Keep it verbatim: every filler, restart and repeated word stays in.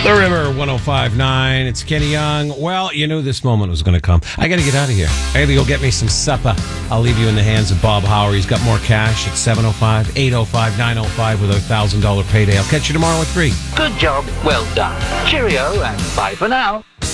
The River one oh five point nine. It's Kenny Young. Well, you knew this moment was going to come. I got to get out of here. I got to go get me some supper. I'll leave you in the hands of Bob Hauer. He's got more cash at seven oh five, eight oh five, nine oh five with a one thousand dollars payday. I'll catch you tomorrow at three. Good job. Well done. Cheerio and bye for now.